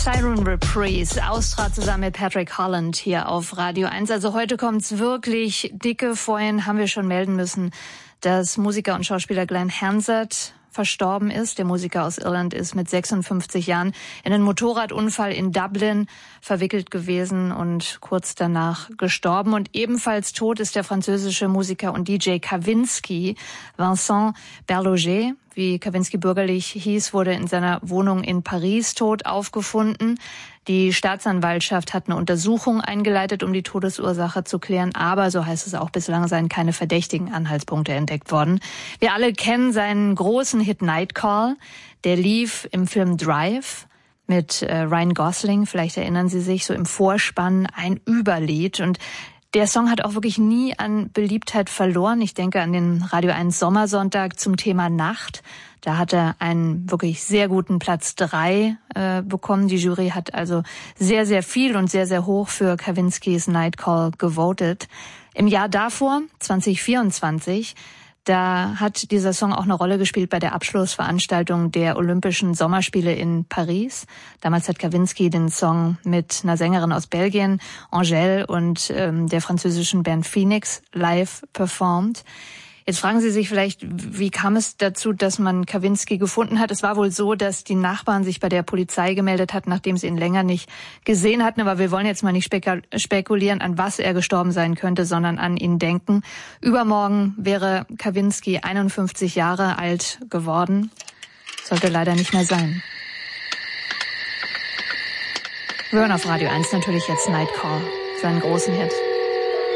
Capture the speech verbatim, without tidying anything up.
Siren Reprise, Austra zusammen mit Patrick Holland hier auf Radio eins. Also heute kommt's wirklich dicke. Vorhin haben wir schon melden müssen, dass Musiker und Schauspieler Glenn Hansard verstorben ist. Der Musiker aus Irland ist mit sechsundfünfzig Jahren in einen Motorradunfall in Dublin verwickelt gewesen und kurz danach gestorben. Und ebenfalls tot ist der französische Musiker und D J Kavinsky. Vincent Berloger, wie Kavinsky bürgerlich hieß, wurde in seiner Wohnung in Paris tot aufgefunden. Die Staatsanwaltschaft hat eine Untersuchung eingeleitet, um die Todesursache zu klären. Aber, so heißt es auch, bislang seien keine verdächtigen Anhaltspunkte entdeckt worden. Wir alle kennen seinen großen Hit Night Call. Der lief im Film Drive mit äh, Ryan Gosling. Vielleicht erinnern Sie sich, so im Vorspann ein Überlied. Und der Song hat auch wirklich nie an Beliebtheit verloren. Ich denke an den Radio eins Sommersonntag zum Thema Nacht. Da hat er einen wirklich sehr guten Platz drei äh, bekommen. Die Jury hat also sehr, sehr viel und sehr, sehr hoch für Kavinskys Night Call gewotet. Im Jahr davor, zwanzig vierundzwanzig, da hat dieser Song auch eine Rolle gespielt bei der Abschlussveranstaltung der Olympischen Sommerspiele in Paris. Damals hat Kavinsky den Song mit einer Sängerin aus Belgien, Angèle, und ähm, der französischen Band Phoenix live performt. Jetzt fragen Sie sich vielleicht, wie kam es dazu, dass man Kavinsky gefunden hat? Es war wohl so, dass die Nachbarn sich bei der Polizei gemeldet hatten, nachdem sie ihn länger nicht gesehen hatten. Aber wir wollen jetzt mal nicht spekulieren, an was er gestorben sein könnte, sondern an ihn denken. Übermorgen wäre Kavinsky einundfünfzig Jahre alt geworden. Sollte leider nicht mehr sein. Wir hören auf Radio eins natürlich jetzt Night Call, seinen großen Hit.